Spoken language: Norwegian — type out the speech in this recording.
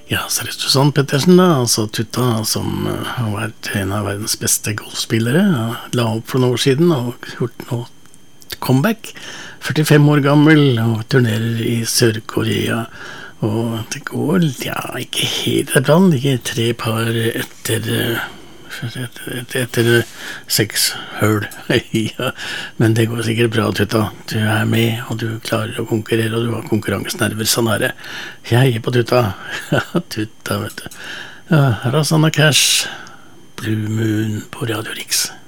Ja, så er det sånn Pettersen da, altså Tutta, som har vært en av verdens beste golfspillere, la opp for noen år siden og gjort noe comeback, 45 år gammel og turnerer i Sør-Korea, og det går, ja, ikke helt bra, ikke 3 par etter 6 hull, ja, men det går sikkert bra, Tutta, du er med, og du klarer å konkurrere, og du har konkurransenerver, sånn er det, jeg heier på Tutta, ja, Tutta, vet du, ja, Rosanna Cash, Blue Moon på Radio Rix.